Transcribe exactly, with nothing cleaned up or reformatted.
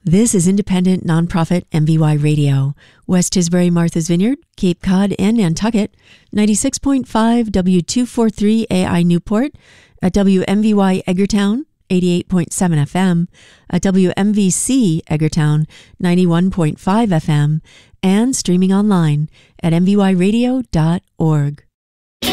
This is independent nonprofit M V Y Radio, West Tisbury, Martha's Vineyard, Cape Cod, and Nantucket, ninety-six point five W two forty-three A I Newport, at W M V Y Edgartown, eighty-eight point seven F M, at W M V C Edgartown, ninety-one point five F M, and streaming online at m v y radio dot org.